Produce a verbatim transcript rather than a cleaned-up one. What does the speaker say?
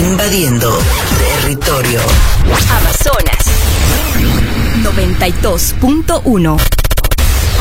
invadiendo territorio. Amazonas noventa y dos punto uno.